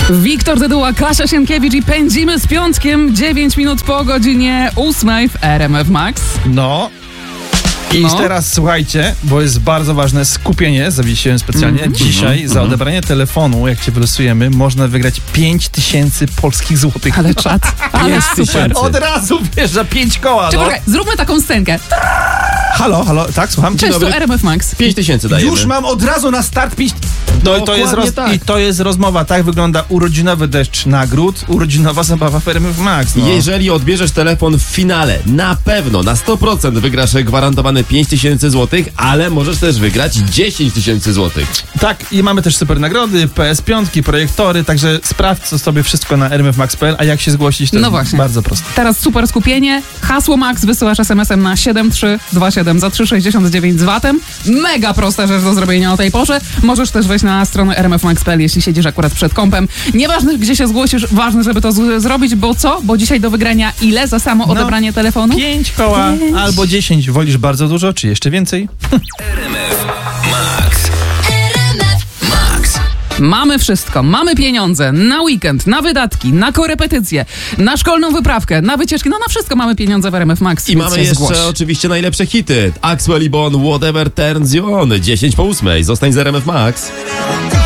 Wiktor Dyduła, Kasia Sienkiewicz i pędzimy z piątkiem 9 minut po godzinie 8 w RMF Max. No. I teraz słuchajcie, bo jest bardzo ważne skupienie, zawiesiłem specjalnie. Dzisiaj za odebranie telefonu, jak cię wylosujemy, można wygrać 5000 polskich złotych. Ale czad. Ale super. Od razu wjeżdża 5 koła. Czy poczekaj, zróbmy taką scenkę. Halo, tak, słucham. Cześć, tu RMF Max. 5000 dajemy. Już mam od razu na start 5. No Dokładnie i to jest rozmowa. Tak wygląda urodzinowy deszcz nagród, urodzinowa zabawa w RMF Max. No. Jeżeli odbierzesz telefon w finale, na pewno, na 100% wygrasz gwarantowane 5000 zł, ale możesz też wygrać 10 000 zł. Tak, i mamy też super nagrody, PS5, projektory, także sprawdź sobie wszystko na rmfmax.pl, a jak się zgłosić, to No jest właśnie. bardzo proste. Teraz super skupienie. Hasło Max wysyłasz SMS-em na 7327 za 3,69 z VAT-em. Mega prosta rzecz do zrobienia o tej porze. Możesz też wejść na stronę rmfmax.pl, jeśli siedzisz akurat przed kompem. Nieważne, gdzie się zgłosisz, ważne, żeby to zrobić, bo co? Bo dzisiaj do wygrania ile za samo odebranie telefonu? 5 koła albo 10. Wolisz bardzo dużo, czy jeszcze więcej? RMF Max. RMF Max. Mamy wszystko. Mamy pieniądze na weekend, na wydatki, na korepetycje, na szkolną wyprawkę, na wycieczki. No na wszystko mamy pieniądze w RMF Max. I więc mamy się jeszcze zgłoś. oczywiście najlepsze hity. Axwell i Bon, Whatever Turns You On, 10 po 8. Zostań z RMF Max.